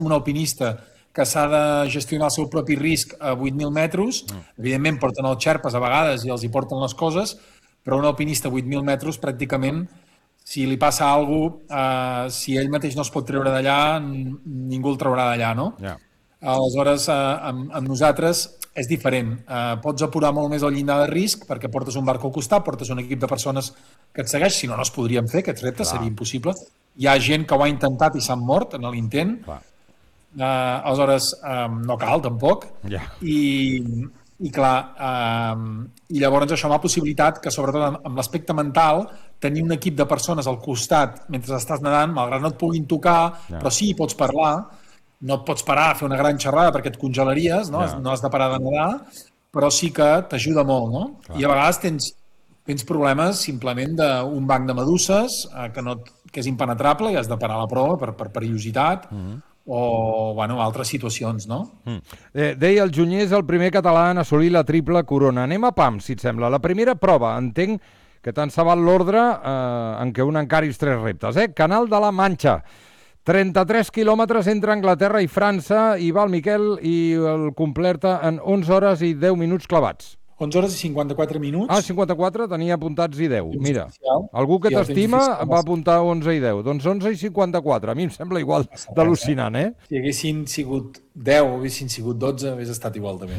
un alpinista que s'ha de gestionar el seu propi risc a 8.000 metres. Evidentment, porten els xerpes a vegades i els hi porten les coses, però un alpinista a 8.000 metres, pràcticament, si li passa alguna cosa, si ell mateix no es pot treure d'allà, ningú el traurà d'allà, no? Ja. Aleshores, amb nosaltres és diferent. Pots apurar molt més el llindar de risc perquè portes un barco al costat, portes un equip de persones que et segueix, si no, no es podrien fer, aquests reptes, seria impossible. Hi ha gent que ho ha intentat i s'han mort en l'intent. Aleshores, no cal, tampoc. I clar, i llavors això m'ha possibilitat que, sobretot amb l'aspecte mental, tenir un equip de persones al costat mentre estàs nedant, malgrat no et puguin tocar, però sí, pots parlar, no et pots parar a fer una gran xerrada perquè et congelaries, no has de parar de nedar, però sí que t'ajuda molt, no? I a vegades tens problemes simplement d'un banc de meduses que és impenetrable i has de parar la prova per perillositat, o altres situacions, no? Deia el Junyer és el primer català en assolir la triple corona. Anem a pam, si et sembla. La primera prova, entenc que tant se val l'ordre en què un encaris 3 reptes. Canal de la Manxa. 33 quilòmetres entre Anglaterra i França, i va el Miquel i el completa en 11 hores i 10 minuts clavats. 11 hores i 54 minuts. 54, tenia apuntats i 10. Mira, algú que t'estima va apuntar 11 i 10. Doncs 11 i 54. A mi em sembla igual d'al·lucinant, Si haguessin sigut 10 o haguessin sigut 12, hagués estat igual també.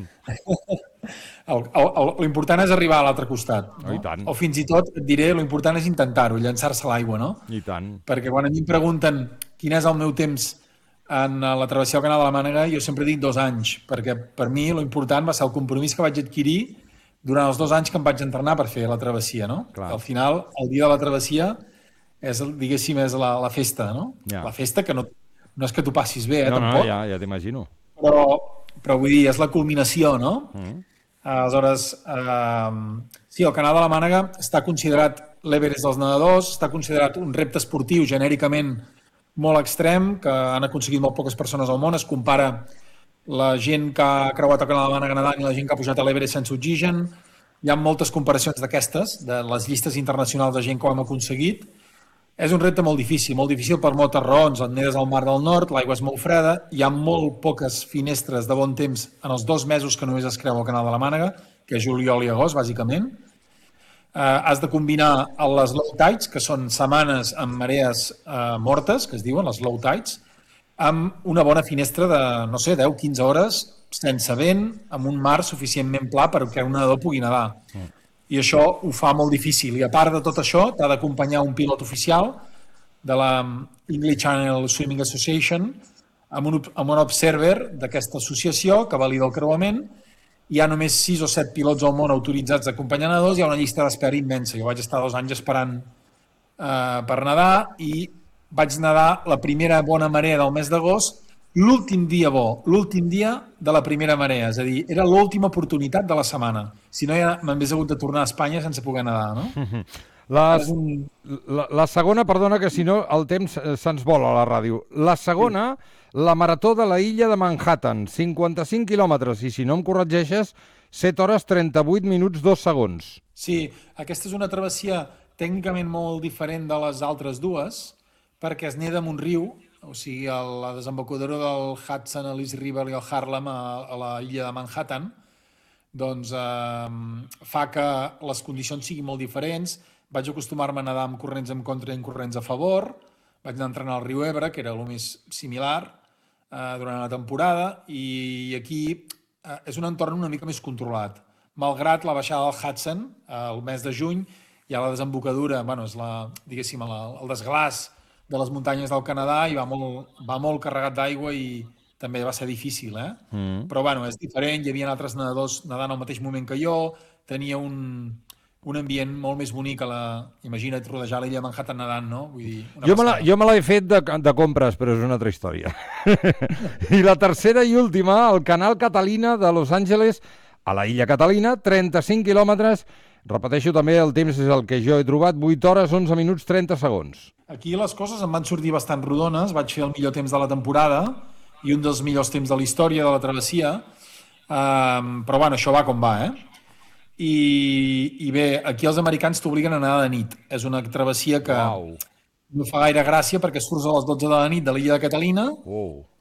L'important és arribar a l'altre costat. No? O fins i tot, et diré, l'important és intentar-ho, llançar-se a l'aigua, no? I tant. Perquè quan a mi em pregunten quin és el meu temps en la travessia del Canal de la Mànega, jo sempre dic 2 anys, perquè per mi l'important va ser el compromís que vaig adquirir durant els 2 anys que em vaig entrenar per fer la travessia, no? Al final, el dia de la travessia és, diguéssim, és la festa, no? La festa que no és que t'ho passis bé, tampoc. No, ja t'imagino. Però vull dir, és la culminació, no? Aleshores, sí, el Canal de la Mànega està considerat l'Everest dels nedadors, està considerat un repte esportiu genèricament molt extrem, que han aconseguit molt poques persones al món. Es compara la gent que ha creuat el Canal de la Mànega nedant i la gent que ha pujat a l'Everest sense oxigen. Hi ha moltes comparacions d'aquestes, de les llistes internacionals de gent que ho hem aconseguit. És un repte molt difícil per moltes raons. Et nedes al Mar del Nord, l'aigua és molt freda, hi ha molt poques finestres de bon temps en els 2 mesos que només es creu el Canal de la Mànega, que és juliol i agost, bàsicament. Has de combinar les low tides, que són setmanes amb marees mortes, que es diuen, les low tides, amb una bona finestra de, no sé, 10-15 hores, sense vent, amb un mar suficientment pla perquè un nedador pugui nedar. I això ho fa molt difícil. I a part de tot això, t'ha d'acompanyar un pilot oficial de la English Channel Swimming Association, amb un observer d'aquesta associació que valida el creuament. Hi ha només 6 o 7 pilots al món autoritzats a acompanyar nedadors, hi ha una llista d'espera immensa. Jo vaig estar 2 anys esperant per nedar i vaig nedar la primera bona marea del mes d'agost, l'últim dia bo, l'últim dia de la primera marea, és a dir, era l'última oportunitat de la setmana. Si no, ja m'hagués hagut de tornar a Espanya sense poder nedar, no? La segona, perdona, que si no el temps se'ns vola a la ràdio. La segona, la marató de la illa de Manhattan, 55 quilòmetres, i si no em corregeixes, 7 hores 38 minuts 2 segons. Sí, aquesta és una travessia tècnicament molt diferent de les altres dues, perquè es neda en un riu, o sigui, a la desembocadura del Hudson, a l'East River i el Harlem, a la illa de Manhattan, doncs fa que les condicions siguin molt diferents. Vaig acostumar-me a nedar amb corrents en contra i amb corrents a favor. Vaig anar a entrenar al riu Ebre, que era el més similar, durant la temporada, i aquí és un entorn una mica més controlat. Malgrat la baixada del Hudson, el mes de juny, hi ha la desembocadura, és diguéssim, el desglàs de les muntanyes del Canadà i va molt carregat d'aigua i també va ser difícil, Però, és diferent, hi havia altres nedadors nedant al mateix moment que jo, tenia un ambient molt més bonic imagina't rodejar l'illa de Manhattan nedant, no? Vull dir, jo me l'he fet de compres, però és una altra història. I la tercera i última, el Canal Catalina de Los Angeles a la illa Catalina, 35 quilòmetres. Repeteixo també, el temps és el que jo he trobat, 8 hores, 11 minuts, 30 segons. Aquí les coses em van sortir bastant rodones, vaig fer el millor temps de la temporada i un dels millors temps de la història de la travessia, però això va com va, I bé, aquí els americans t'obliguen a nedar de nit. És una travessia que no fa gaire gràcia perquè surts a les 12 de la nit de l'illa de Catalina